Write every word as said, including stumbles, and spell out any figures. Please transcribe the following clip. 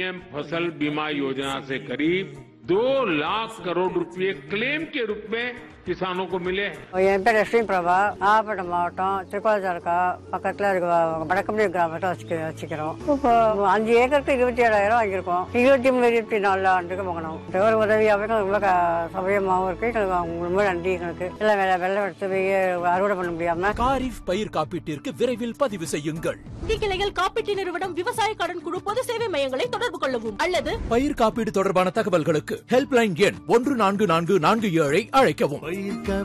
PM फसल बीमा योजना से करीब दो लाख करोड़ रुपए क्लेम के रूप में किसानों को मिले हैं। என் பேர் லட்சுமி பிரபா, நாகப்பட்டினம் மாவட்டம் திருக்கோளம் தாலுக்கா பக்கத்துல இருக்க வடக்கம்பி கிராமத்தை வச்சுக்க வச்சுக்கிறோம். இப்போ அஞ்சு ஏக்கருக்கு இருபத்தி ஏழாயிரம் வாங்கியிருக்கோம். இருபத்தி மூணு இருபத்தி நாலு ஆண்டுக்கு வாங்கணும். ஒரு உதவியாகவும் ரொம்ப சௌகரியமாகவும் இருக்கு. எங்களுக்கு அவங்க ரொம்ப நன்றி. எங்களுக்கு எல்லாம் வெள்ள வெள்ளம் எடுத்து போய் அறுவடை பண்ண முடியாம காரிஃப் பயிர் காப்பீட்டிற்கு விரைவில் பதிவு செய்யுங்கள். கிளைகள் காப்பீட்டு நிறுவனம் விவசாய கடன் குழு பொது சேவை மையங்களை தொடர்பு கொள்ளவும் அல்லது பயிர் காப்பீடு தொடர்பான தகவல்களுக்கு ஹெல்ப்லைன் எண் ஒன்று நான்கு நான்கு நான்கு ஏழை அழைக்கவும்.